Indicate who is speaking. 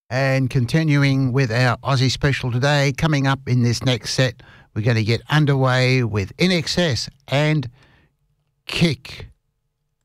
Speaker 1: And continuing with our Aussie special today, coming up in this next set, we're going to get underway with In Excess and Kick.